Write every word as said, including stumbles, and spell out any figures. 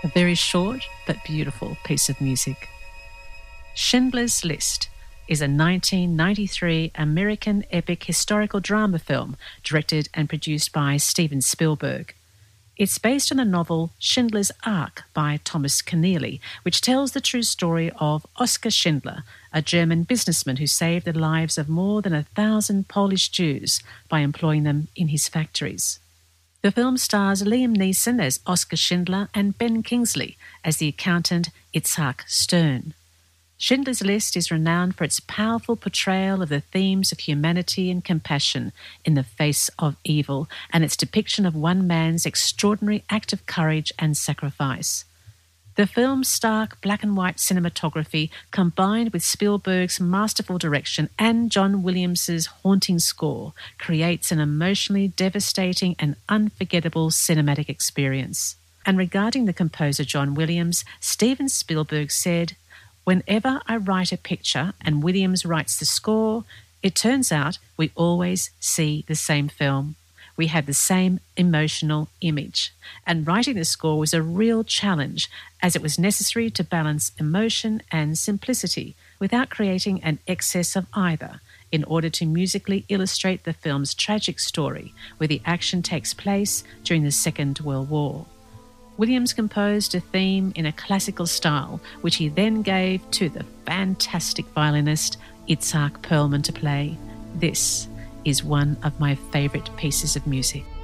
A very short but beautiful piece of music. Schindler's List is a nineteen ninety-three American epic historical drama film directed and produced by Steven Spielberg. It's based on the novel Schindler's Ark by Thomas Keneally, which tells the true story of Oskar Schindler, a German businessman who saved the lives of more than a thousand Polish Jews by employing them in his factories. The film stars Liam Neeson as Oskar Schindler and Ben Kingsley as the accountant Itzhak Stern. Schindler's List is renowned for its powerful portrayal of the themes of humanity and compassion in the face of evil and its depiction of one man's extraordinary act of courage and sacrifice. The film's stark black and white cinematography, combined with Spielberg's masterful direction and John Williams's haunting score, creates an emotionally devastating and unforgettable cinematic experience. And regarding the composer John Williams, Steven Spielberg said, "Whenever I write a picture and Williams writes the score, it turns out we always see the same film. We have the same emotional image. And writing the score was a real challenge, as it was necessary to balance emotion and simplicity without creating an excess of either, in order to musically illustrate the film's tragic story, where the action takes place during the Second World War." Williams composed a theme in a classical style, which he then gave to the fantastic violinist Itzhak Perlman to play. This is one of my favourite pieces of music.